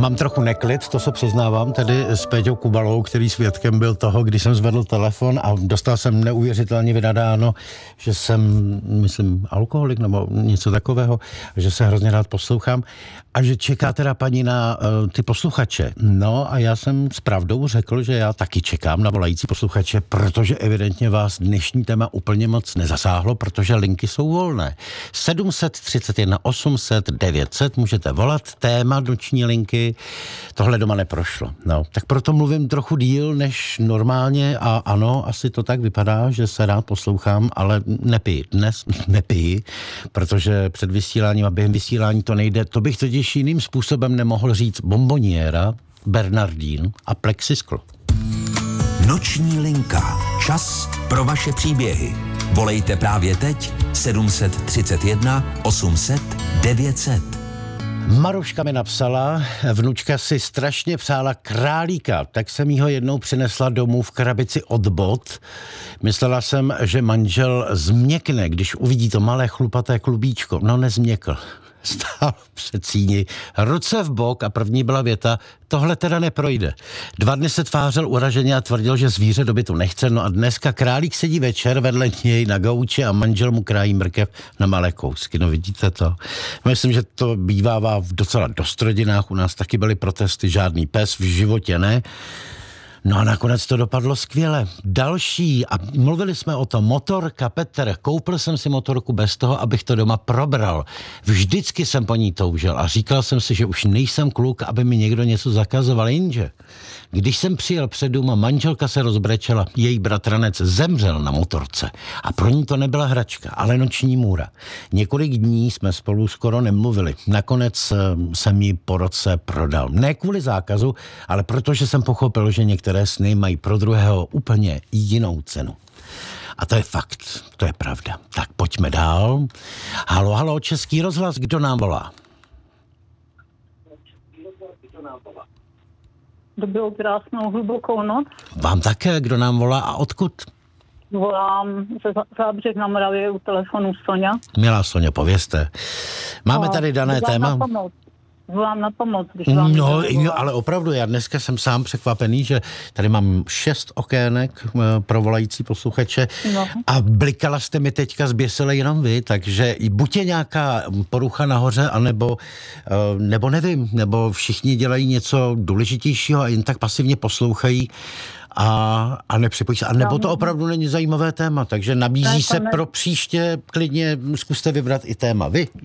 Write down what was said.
Mám trochu neklid, to se přiznávám, tedy s Péťou Kubalou, který svědkem byl toho, když jsem zvedl telefon a dostal jsem neuvěřitelně vynadáno, že jsem, myslím, alkoholik nebo něco takového, že se hrozně rád poslouchám a že čeká teda paní na ty posluchače. No a já jsem s pravdou řekl, že já taky čekám na volající posluchače, protože evidentně vás dnešní téma úplně moc nezasáhlo, protože linky jsou volné. 731 800 900 můžete volat, téma noční linky. Tohle doma neprošlo. No, tak proto mluvím trochu díl než normálně a ano, asi to tak vypadá, že se rád poslouchám, ale nepiji, protože před vysíláním a během vysílání to nejde. To bych totiž jiným způsobem nemohl říct bomboniéra, bernardín a plexisklo. Noční linka. Čas pro vaše příběhy. Volejte právě teď 731 800 900. Maruška mi napsala, vnučka si strašně přála králíka, tak jsem jí ho jednou přinesla domů v krabici od bot. Myslela jsem, že manžel změkne, když uvidí to malé chlupaté klubíčko. No, nezměkl. Stál před síni, ruce v bok a první byla věta: tohle teda neprojde. 2 dny se tvářil uraženě a tvrdil, že zvíře do bytu nechce, no a dneska králík sedí večer vedle něj na gauči a manžel mu krájí mrkev na malé kousky. No vidíte to? Myslím, že to bývává v docela dost rodinách, u nás taky byly protesty, žádný pes v životě ne. No a nakonec to dopadlo skvěle. Další, a mluvili jsme o tom, motorka, Petr, koupil jsem si motorku bez toho, abych to doma probral. Vždycky jsem po ní toužil a říkal jsem si, že už nejsem kluk, aby mi někdo něco zakazoval, jenže když jsem přijel před dům a manželka se rozbrečela, její bratranec zemřel na motorce a pro ní to nebyla hračka, ale noční můra. Několik dní jsme spolu skoro nemluvili. Nakonec jsem ji po roce prodal. Ne kvůli zákazu, ale protože jsem pochopil, že některé sny mají pro druhého úplně jinou cenu. A to je fakt, to je pravda. Tak pojďme dál. Halo, Český rozhlas, kdo nám volá? Dobrou, krásnou, hlubokou noc. Vám také, kdo nám volá a odkud? Volám ze Zábřeh na Moravě, u telefonu Soňa. Milá Soňa, povězte. Máme tady dané téma. Volám na pomoc, když vám ale opravdu, já dneska jsem sám překvapený, že tady mám 6 okének pro volající posluchače a blikala jste mi teďka zběsile jenom vy, takže buď je nějaká porucha nahoře, anebo nebo nevím, nebo všichni dělají něco důležitějšího a jen tak pasivně poslouchají a nepřipojí se. A nebo to opravdu není zajímavé téma, takže nabízí se pro příště, klidně zkuste vybrat i téma. Vy